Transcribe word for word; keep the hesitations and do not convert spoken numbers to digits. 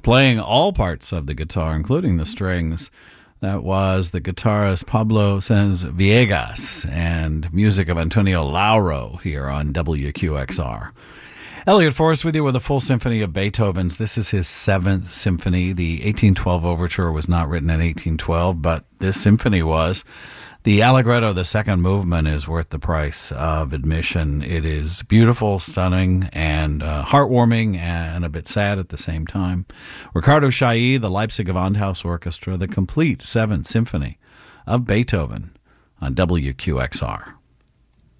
playing all parts of the guitar, including the strings. That was the guitarist Pablo Sáenz Villegas and music of Antonio Lauro here on W Q X R. Elliot Forrest with you with a full symphony of Beethoven's. This is his seventh symphony. The eighteen twelve overture was not written in eighteen twelve, but this symphony was. The Allegretto, the second movement, is worth the price of admission. It is beautiful, stunning, and uh, heartwarming, and a bit sad at the same time. Ricardo Chailly, the Leipzig Gewandhaus Orchestra, the complete Seventh Symphony of Beethoven on W Q X R.